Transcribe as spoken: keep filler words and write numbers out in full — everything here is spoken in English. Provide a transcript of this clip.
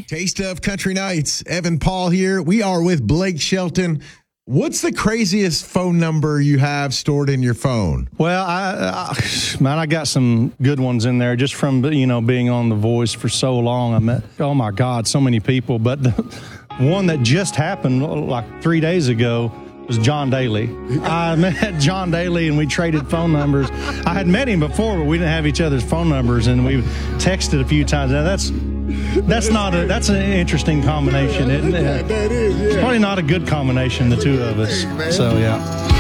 Taste of Country Nights. Evan Paul here. We are with Blake Shelton. What's the craziest phone number you have stored in your phone? Well, I, I man, I got some good ones in there just from, you know, being on The Voice for so long. I met, oh my God, so many people. But the one that just happened like three days ago was John Daly. I met John Daly and we traded phone numbers. I had met him before, but we didn't have each other's phone numbers, and we texted a few times. Now that's that's not a that's an interesting combination, isn't it? That is, yeah. It's probably not a good combination, the two of us. So yeah.